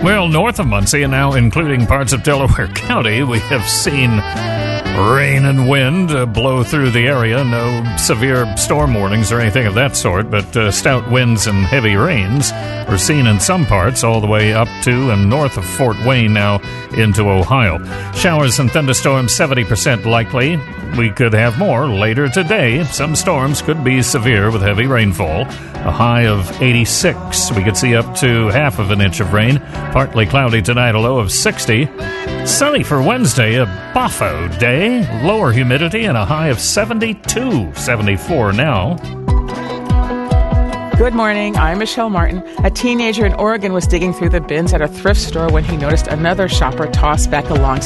Well, north of Muncie and now including parts of Delaware County, we have seen rain and wind blow through the area. No severe storm warnings or anything of that sort, but stout winds and heavy rains were seen in some parts all the way up to and north of Fort Wayne now into Ohio. Showers and thunderstorms 70% likely. We could have more later today. Some storms could be severe with heavy rainfall. A high of 86. We could see up to half of an inch of rain. Partly cloudy tonight, a low of 60. Sunny for Wednesday, a boffo day. Lower humidity and a high of 72. 74 now. Good morning. I'm Michelle Martin. A teenager in Oregon was digging through the bins at a thrift store when he noticed another shopper toss back a long